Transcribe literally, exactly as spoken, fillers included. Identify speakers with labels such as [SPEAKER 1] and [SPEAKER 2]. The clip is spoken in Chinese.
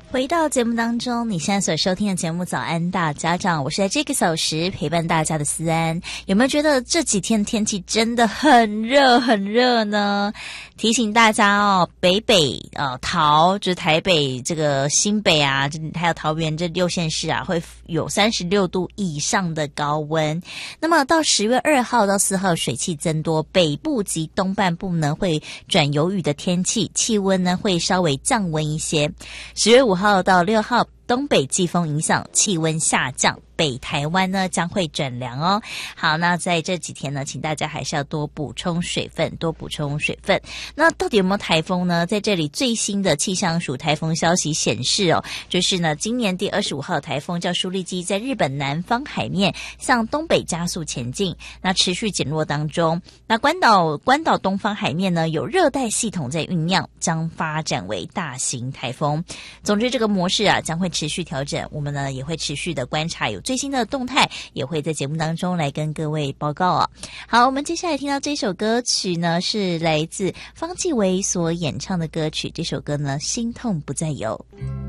[SPEAKER 1] 回到节目当中，你现在所收听的节目早安大家长，我是在这个小时陪伴大家的思安。有没有觉得这几天天气真的很热很热呢？提醒大家哦，北北呃桃就是台北这个新北啊，还有桃园这六县市啊，会有三十六度以上的高温。那么到十月二号到四号水汽增多，北部及东半部呢会转有雨的天气，气温呢会稍微降温一些。十月五号到六号，东北季风影响，气温下降，北台湾呢将会转凉哦。好，那在这几天呢，请大家还是要多补充水分，多补充水分。那到底有没有台风呢？在这里最新的气象署台风消息显示哦，就是呢，今年第二十五号台风叫舒力基，在日本南方海面向东北加速前进，那持续减弱当中。那关岛关岛东方海面呢有热带系统在酝酿，将发展为大型台风。总之，这个模式啊将会持续调整，我们呢也会持续的观察，有最新的动态也会在节目当中来跟各位报告啊。好，我们接下来听到这首歌曲呢，是来自方季韦所演唱的歌曲，这首歌呢，心痛不再有。